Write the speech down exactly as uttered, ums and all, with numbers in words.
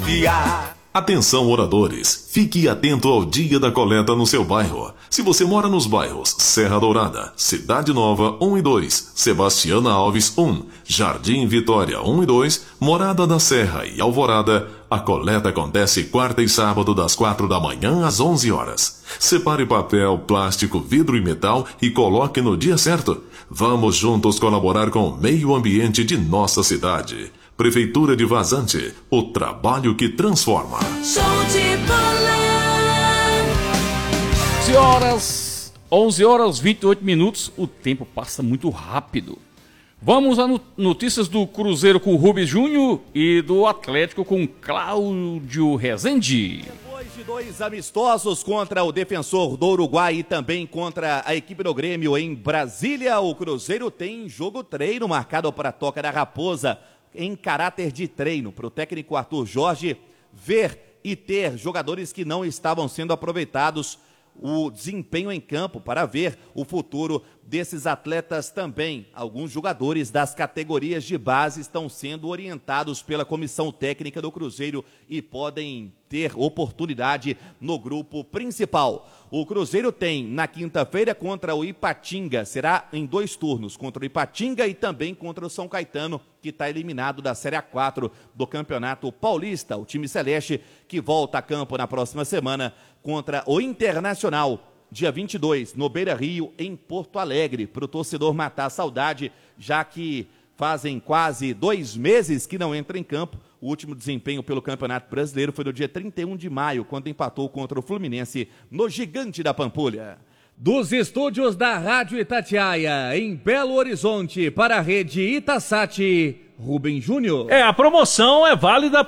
confiar. Atenção, moradores, fique atento ao dia da coleta no seu bairro. Se você mora nos bairros Serra Dourada, Cidade Nova um e dois, Sebastiana Alves um, Jardim Vitória um e dois, Morada da Serra e Alvorada, a coleta acontece quarta e sábado das quatro da manhã às onze horas. Separe papel, plástico, vidro e metal e coloque no dia certo. Vamos juntos colaborar com o meio ambiente de nossa cidade. Prefeitura de Vazante, o trabalho que transforma. Show de bola. onze horas, onze horas, vinte e oito minutos, o tempo passa muito rápido. Vamos a notícias do Cruzeiro com o Rubens Júnior e do Atlético com Cláudio Rezende. Depois de dois amistosos contra o Defensor do Uruguai e também contra a equipe do Grêmio em Brasília, o Cruzeiro tem jogo treino marcado para a Toca da Raposa em caráter de treino para o técnico Arthur Jorge ver e ter jogadores que não estavam sendo aproveitados, o desempenho em campo para ver o futuro desses atletas também. Alguns jogadores das categorias de base estão sendo orientados pela comissão técnica do Cruzeiro e podem ter oportunidade no grupo principal. O Cruzeiro tem na quinta-feira contra o Ipatinga, será em dois turnos, contra o Ipatinga e também contra o São Caetano, que está eliminado da Série A quatro do Campeonato Paulista. O time celeste que volta a campo na próxima semana contra o Internacional, dia vinte e dois, no Beira-Rio, em Porto Alegre, para o torcedor matar a saudade, já que fazem quase dois meses que não entra em campo. O último desempenho pelo Campeonato Brasileiro foi no dia trinta e um de maio, quando empatou contra o Fluminense no Gigante da Pampulha. Dos estúdios da Rádio Itatiaia, em Belo Horizonte, para a rede Itasat, Rubem Júnior. É, a promoção é válida